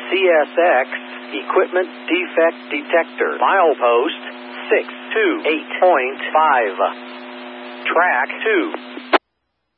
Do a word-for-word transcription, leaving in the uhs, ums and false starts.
C S X Equipment Defect Detector. Milepost six two eight point five. Track two.